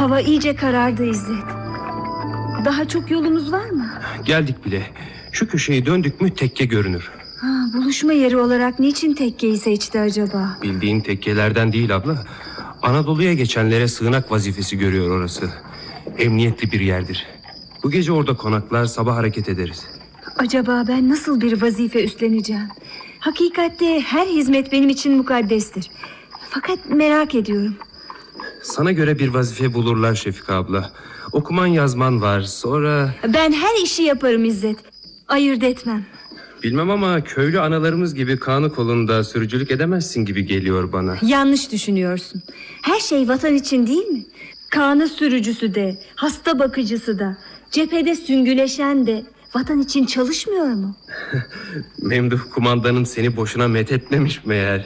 Hava iyice karardı İzzet. Daha çok yolumuz var mı? Geldik bile. Şu köşeyi döndük mü tekke görünür. Buluşma yeri olarak niçin tekkeyi seçti acaba? Bildiğin tekkelerden değil abla. Anadolu'ya geçenlere sığınak vazifesi görüyor orası. Emniyetli bir yerdir. Bu gece orada konaklar, sabah hareket ederiz. Acaba ben nasıl bir vazife üstleneceğim? Hakikatte her hizmet benim için mukaddestir. Fakat merak ediyorum. Sana göre bir vazife bulurlar Şefika abla. Okuman yazman var, sonra... Ben her işi yaparım İzzet. Ayırt etmem. Bilmem ama köylü analarımız gibi kanı kolunda sürücülük edemezsin gibi geliyor bana. Yanlış düşünüyorsun. Her şey vatan için değil mi? Kanı sürücüsü de, hasta bakıcısı da, cephede süngüleşen de vatan için çalışmıyor mu? Memduh kumandanın seni boşuna methetmemiş meğer.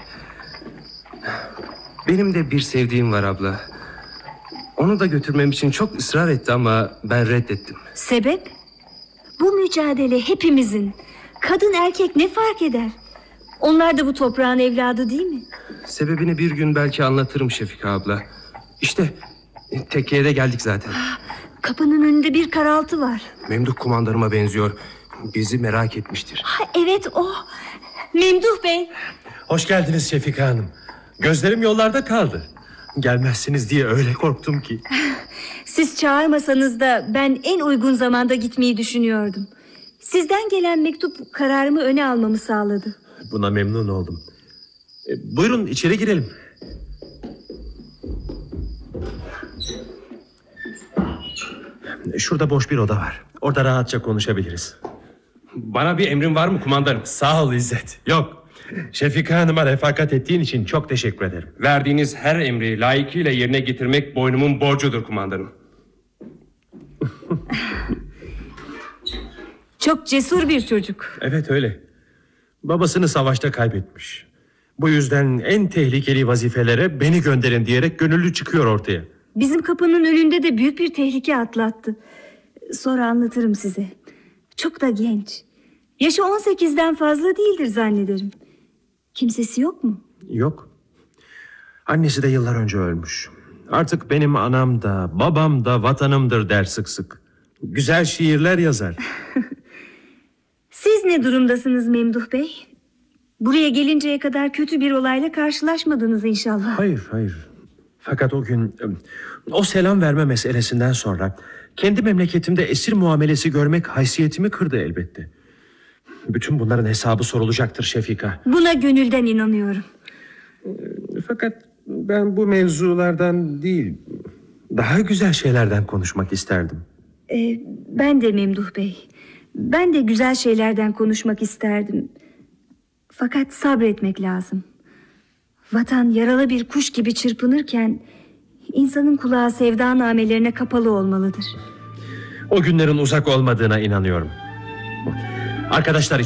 Benim de bir sevdiğim var abla. Onu da götürmem için çok ısrar etti ama ben reddettim. Sebep? Bu mücadele hepimizin. Kadın erkek ne fark eder? Onlar da bu toprağın evladı değil mi? Sebebini bir gün belki anlatırım Şefika abla. İşte tekkeye de geldik zaten. Kapının önünde bir karaltı var. Memduh kumandanıma benziyor. Bizi merak etmiştir. Evet o. Memduh Bey. Hoş geldiniz Şefika Hanım. Gözlerim yollarda kaldı. Gelmezsiniz diye öyle korktum ki. Siz çağırmasanız da ben en uygun zamanda gitmeyi düşünüyordum. Sizden gelen mektup kararımı öne almamı sağladı. Buna memnun oldum. Buyurun içeri girelim. Şurada boş bir oda var. Orada rahatça konuşabiliriz. Bana bir emrin var mı kumandanım? Sağ ol İzzet. Yok. Şefika Hanım'a refakat ettiğin için çok teşekkür ederim. Verdiğiniz her emri layıkıyla yerine getirmek boynumun borcudur kumandanım. Çok cesur bir çocuk. Evet öyle. Babasını savaşta kaybetmiş. Bu yüzden en tehlikeli vazifelere beni gönderin diyerek gönüllü çıkıyor ortaya. Bizim kapının önünde de büyük bir tehlike atlattı. Sonra anlatırım size. Çok da genç. Yaşı 18'den fazla değildir zannederim. Kimsesi yok mu? Yok. Annesi de yıllar önce ölmüş. Artık benim anam da babam da vatanımdır der sık sık. Güzel şiirler yazar. Siz ne durumdasınız Memduh Bey? Buraya gelinceye kadar kötü bir olayla karşılaşmadınız inşallah. Hayır. Fakat o gün, o selam verme meselesinden sonra kendi memleketimde esir muamelesi görmek haysiyetimi kırdı elbette. Bütün bunların hesabı sorulacaktır Şefika. Buna gönülden inanıyorum. Fakat ben bu mevzulardan değil, daha güzel şeylerden konuşmak isterdim. Ben de Memduh Bey. Ben de güzel şeylerden konuşmak isterdim. Fakat sabretmek lazım. Vatan yaralı bir kuş gibi çırpınırken insanın kulağı sevda namelerine kapalı olmalıdır. O günlerin uzak olmadığına inanıyorum. Arkadaşlar